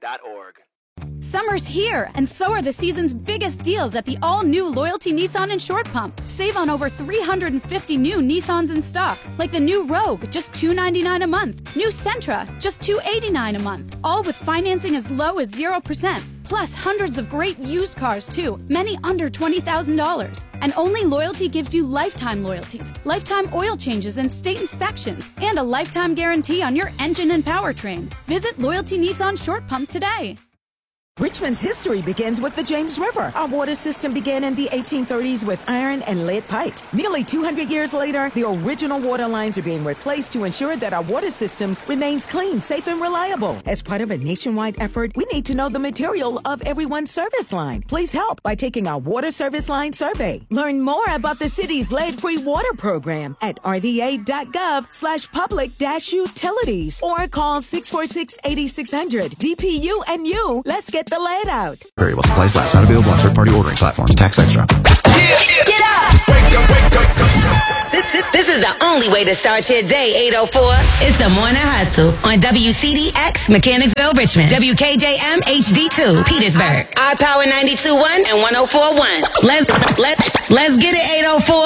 loyaltynissan.org. Summer's here, and so are the season's biggest deals at the all-new Loyalty Nissan and Short Pump. Save on over 350 new Nissans in stock, like the new Rogue, just $299 a month. New Sentra, just $289 a month. All with financing as low as 0%. Plus hundreds of great used cars, too, many under $20,000. And only Loyalty gives you lifetime loyalties, lifetime oil changes and state inspections, and a lifetime guarantee on your engine and powertrain. Visit Loyalty Nissan Short Pump today. Richmond's history begins with the James River. Our water system began in the 1830s with iron and lead pipes. Nearly 200 years later, the original water lines are being replaced to ensure that our water systems remains clean, safe, and reliable. As part of a nationwide effort, we need to know the material of everyone's service line. Please help by taking our water service line survey. Learn more about the city's lead-free water program at rva.gov/public-utilities or call 646-8600. DPU and you, let's get the lead out. Variable supplies last. Not available on third-party ordering platforms. Tax extra. Get up! Wake up, wake up. This is the only way to start your day, 804. It's the Morning Hustle on WCDX, Mechanicsville, Richmond. WKJM HD2, Petersburg. iPower 92.1 and 104.1. Let's get it, 804.